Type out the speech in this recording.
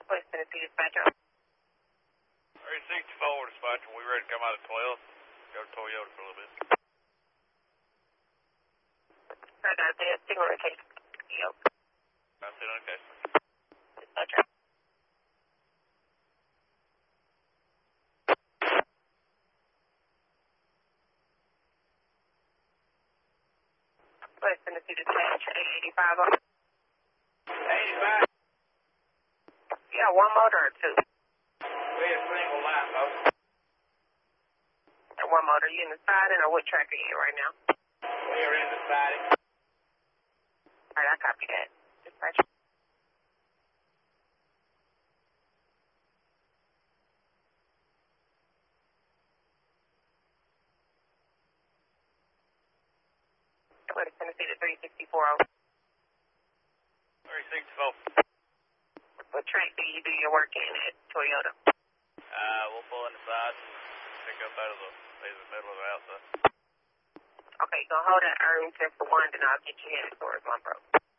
West Tennessee dispatcher. 364 dispatcher, we ready to come out at 12. Go to Toyota for a little bit. I got the signal in case. Yep. That's it on case. Dispatcher. West Tennessee dispatcher, 885. 85. Yeah, one motor or two? We have single line, folks. And one motor. You in the siding or what track are you in right now? We are in the siding. All right, I copy that. Dispatcher. West Tennessee to 364. 364. What track do you do your work in at Toyota? We'll pull in the side and pick up out of either the middle or the outside. Okay, go hold that Irvington for one, then I'll get you headed towards Monroe.